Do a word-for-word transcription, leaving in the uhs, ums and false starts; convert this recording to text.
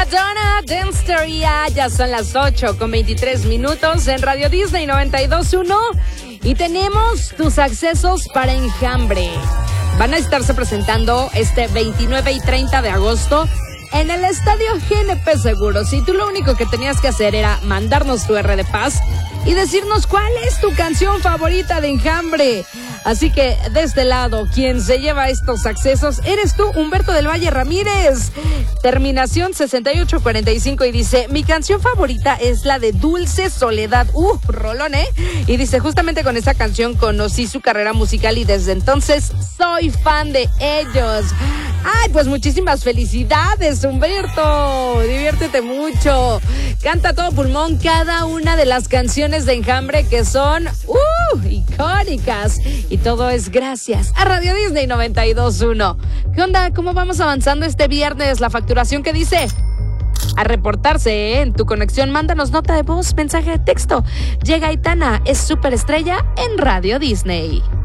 Madonna, Danceteria. Ya son las ocho con veintitrés minutos en Radio Disney noventa y dos punto uno. Y tenemos tus accesos para Enjambre. Van a estarse presentando este veintinueve y treinta de agosto en el Estadio G N P Seguros. Y tú lo único que tenías que hacer era mandarnos tu R de paz y decirnos cuál es tu canción favorita de Enjambre. Así que, de este lado, quien se lleva estos accesos eres tú, Humberto del Valle Ramírez. Terminación sesenta y ocho cuarenta y cinco y dice, mi canción favorita es la de Dulce Soledad. Uh, rolón, ¿eh? Y dice, justamente con esa canción conocí su carrera musical y desde entonces soy fan de ellos. Ay, pues muchísimas felicidades, Humberto. Diviértete mucho. Canta a todo pulmón cada una de las canciones de Enjambre que son uh, icónicas. Y todo es gracias a Radio Disney noventa y dos punto uno. ¿Qué onda? ¿Cómo vamos avanzando este viernes? La facturación que dice a reportarse ¿eh? En tu conexión. Mándanos nota de voz, mensaje de texto. Llega Aitana, es superestrella en Radio Disney.